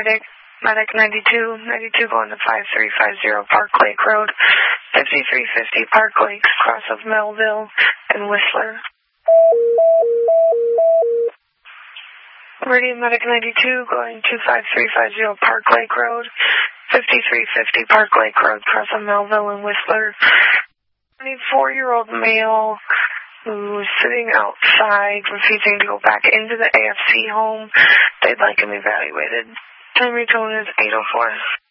Medic 92 going to 5350 Park Lake Road, 5350 Park Lakes, cross of Melville and Whistler. Meridian Medic 92 going to 5350 Park Lake Road, 5350 Park Lake Road, cross of Melville and Whistler. 24-year-old male who's sitting outside, refusing to go back into the AFC home. They'd like him evaluated. Time retone is 8:04.